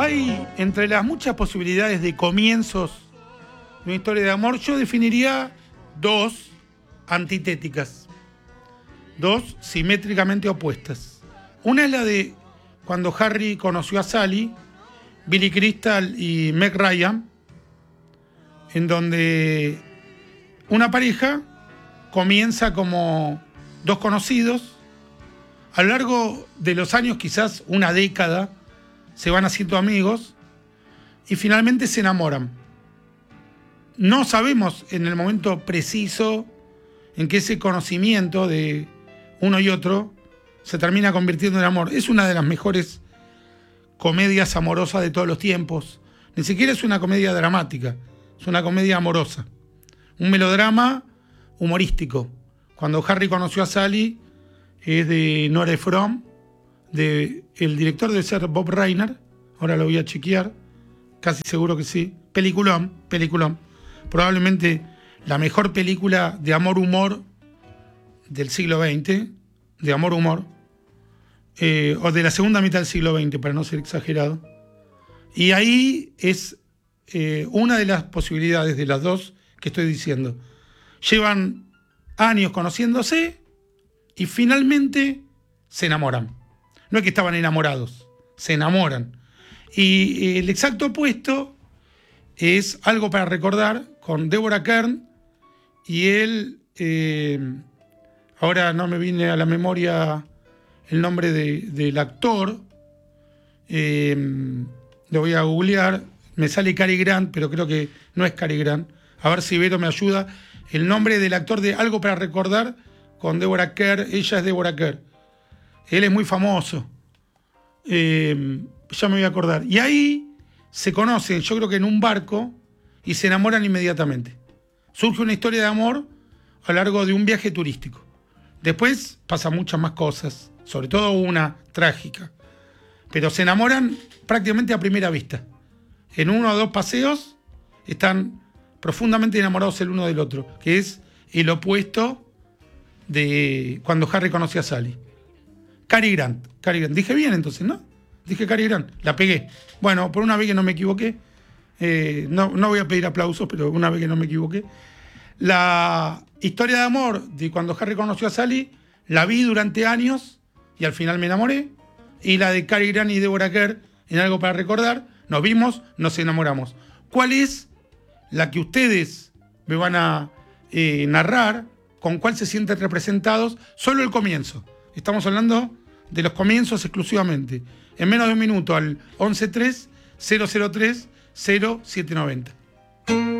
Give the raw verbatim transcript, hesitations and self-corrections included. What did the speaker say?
Hay, entre las muchas posibilidades de comienzos de una historia de amor, yo definiría dos antitéticas, dos simétricamente opuestas. Una es la de cuando Harry conoció a Sally, Billy Crystal y Meg Ryan, en donde una pareja comienza como dos conocidos. A lo largo de los años, quizás una década, se van haciendo amigos y finalmente se enamoran. No sabemos en el momento preciso en que ese conocimiento de uno y otro se termina convirtiendo en amor. Es una de las mejores comedias amorosas de todos los tiempos. Ni siquiera es una comedia dramática, es una comedia amorosa. Un melodrama humorístico. Cuando Harry conoció a Sally es de Nora Ephron, de, el director debe ser Bob Reiner, ahora lo voy a chequear, casi seguro que sí. Peliculón, peliculón. Probablemente la mejor película de amor-humor del siglo veinte, de amor-humor, eh, o de la segunda mitad del siglo veinte, para no ser exagerado. Y ahí es eh, una de las posibilidades de las dos que estoy diciendo. Llevan años conociéndose y finalmente se enamoran. No es que estaban enamorados, se enamoran. Y el exacto opuesto es Algo para recordar, con Deborah Kern y él, eh, ahora no me viene a la memoria el nombre de, del actor, eh, lo voy a googlear, me sale Cary Grant, pero creo que no es Cary Grant. A ver si Vero me ayuda. El nombre del actor de Algo para recordar con Deborah Kerr, ella es Deborah Kerr. Él es muy famoso. Eh, ya me voy a acordar. Y ahí se conocen, yo creo que en un barco, y se enamoran inmediatamente. Surge una historia de amor a lo largo de un viaje turístico. Después pasan muchas más cosas, sobre todo una trágica. Pero se enamoran prácticamente a primera vista. En uno o dos paseos están profundamente enamorados el uno del otro, que es el opuesto de cuando Harry conoció a Sally. Cary Grant, Cary Grant. Dije bien entonces, ¿no? Dije Cary Grant, la pegué. Bueno, por una vez que no me equivoqué, eh, no, no voy a pedir aplausos, pero una vez que no me equivoqué. La historia de amor de cuando Harry conoció a Sally, la vi durante años y al final me enamoré. Y la de Cary Grant y Deborah Kerr, en Algo para recordar, nos vimos, nos enamoramos. ¿Cuál es la que ustedes me van a eh, narrar? ¿Con cuál se sienten representados? Solo el comienzo. Estamos hablando de los comienzos exclusivamente. En menos de un minuto al once tres cero cero tres cero siete noventa.